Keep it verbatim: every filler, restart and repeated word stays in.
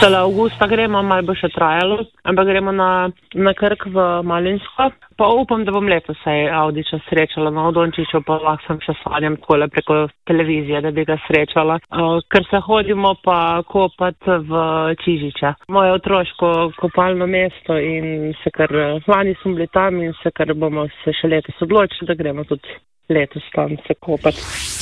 Šele avgusta gremo, malo bo še trajalo, ampak gremo na, na Krk v Malinsko. Pa upam, da bom letos sej Audiča srečala na Dončiću, pa lahko sem še sanjam takole preko televizije, da bi ga srečala. Uh, ker se hodimo pa kopat v Čižiče. Moje otroško kopalno mesto in se kar, lani smo bili tam in se kar bomo se še letos odločili, da gremo tudi letos tam se kopati.